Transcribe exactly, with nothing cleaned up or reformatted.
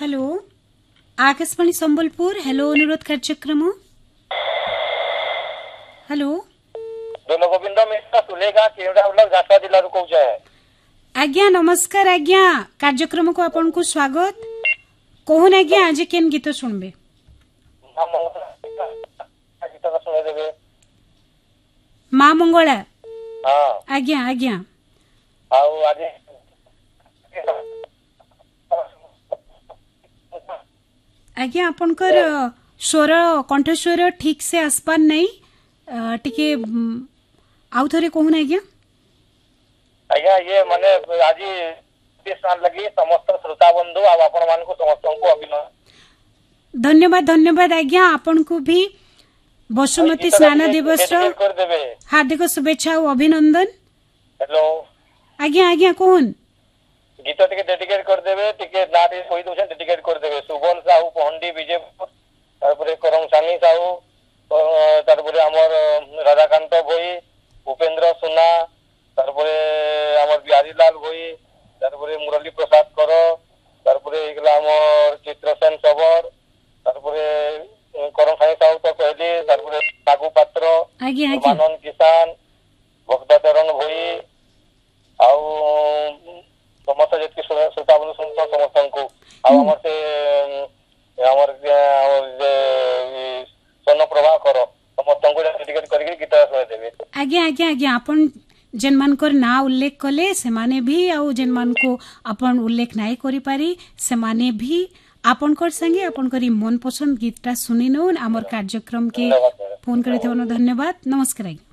Hello Akashvani Sambalpur hello अनुरोध कार्यक्रम hello दोन गोविंद मिश्र सुलेगा केवड़ा ब्लॉक झारखंड जिला रू कहूँ है आज्ञा नमस्कार आज्ञा कार्यक्रम को आपन को स्वागत कहून आज्ञा आज केन गीत सुनबे गीत सुने देबे माँ मंगला हां आज्ञा आज्ञा आउ आज आज्ञा आपनकर स्वर कंठ स्वर ठीक से आसपार नहीं टिके आउ थरे कहून आज्ञा आज्ञा ये माने आज स्नान लगी समस्त श्रोता बंधु आ आपण मान को समस्त को अभिनंदन धन्यवाद धन्यवाद आज्ञा आपन को भी बसुमती स्नान दिवस हार्दिक शुभेच्छा और अभिनंदन हेलो आज्ञा आज्ञा कहून गीत टिके डेडिकेट कर देबे टिके ना टिके कोई दोछ डेडिकेट कर देबे सुबल साहू पहंडी विजयपुर तारपरे करम सानी साहू तारपरे हमर राधाकांत भोई उपेंद्र सुना तारपरे हमर बिहारी लाल भोई तारपरे मुरली प्रसाद कर तारपरे इगला हमर चित्रसेन सबर तारपरे करम सानी साहू तो कहली तारपरे नागू पात्र आज्ञा आज्ञा मानन किसान भक्तचरण भोई आउ समस्त जति श्रोता बंधु समस्त को आमर से आमर स्वर्ण प्रभा कर समस्त को डेडिकेट करके गीत सुनाई देबे आज्ञा आज्ञा आज्ञा अपन जेन मानकर ना उल्लेख कले से माने भी आउ जेन मान को अपन उल्लेख नहीं करि पारी से माने भी आपन कर संगे आपन करी मन पसंद गीतटा सुनि नउन हमर कार्यक्रम के फोन करे थे धन्यवाद नमस्कार।